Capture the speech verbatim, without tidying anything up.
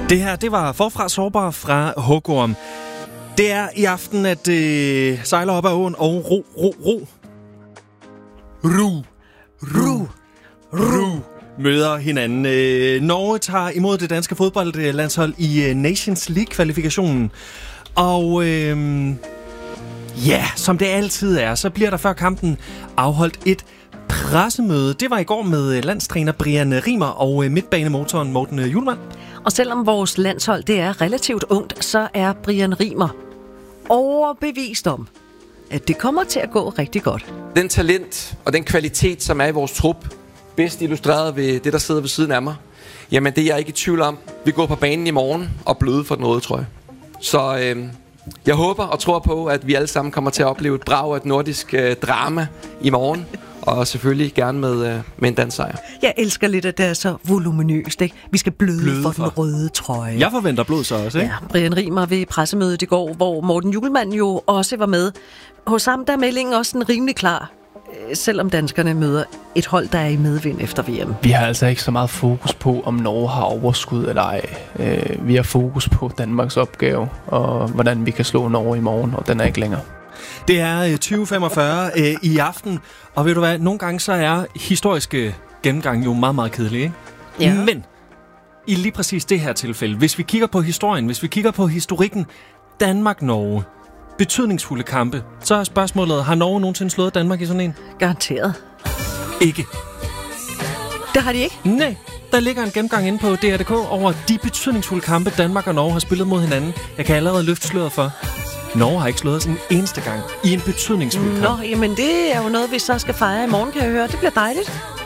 Det her, det var Forfra Sårbar fra Hugorm. Det er i aften, at øh, sejler op ad åen og ro, ro, ro. Ru, ru, ru. Møder hinanden. Øh, Norge tager imod det danske fodboldlandshold i øh, Nations League-kvalifikationen. Og øh, ja, som det altid er, så bliver der før kampen afholdt et pressemøde. Det var i går med landstræner Brian Rimer og øh, midtbanemotoren Morten Hjulmand. Og selvom vores landshold det er relativt ungt, så er Brian Rimer overbevist om, at det kommer til at gå rigtig godt. Den talent og den kvalitet, som er i vores trup, bedst illustreret ved det, der sidder ved siden af mig, jamen det er jeg ikke i tvivl om. Vi går på banen i morgen og bløde for den røde trøje. Så øh, jeg håber og tror på, at vi alle sammen kommer til at opleve et brag af et nordisk øh, drama i morgen. Og selvfølgelig gerne med, øh, med en dansk sejr. Jeg elsker lidt, at det er så voluminøst, ikke? Vi skal bløde, bløde for, for den røde trøje. Jeg forventer blod så også, ikke? Ja, Brian Rimer ved pressemødet i går, hvor Morten Hjulmand jo også var med. Hos ham der er meldingen også en rimelig klar, selvom danskerne møder et hold, der er i medvind efter V M. Vi har altså ikke så meget fokus på, om Norge har overskud eller ej. Øh, vi har fokus på Danmarks opgave, og hvordan vi kan slå Norge i morgen, og den er ikke længere. Det er tyve femogfyrre øh, i aften, og ved du hvad, nogle gange så er historiske gennemgang jo meget, meget kedelige, ikke? Ja. Men i lige præcis det her tilfælde, hvis vi kigger på historien, hvis vi kigger på historikken, Danmark-Norge, betydningsfulde kampe, så er spørgsmålet, har Norge nogensinde slået Danmark i sådan en? Garanteret. Ikke. Det har de ikke? Nej. Der ligger en gennemgang inde på D R punktum D K over de betydningsfulde kampe, Danmark og Norge har spillet mod hinanden. Jeg kan allerede løfte sløret for. Norge har ikke slået os en eneste gang i en betydningsfuld kamp. Nå, jamen det er jo noget, vi så skal fejre i morgen, kan jeg høre. Det bliver dejligt.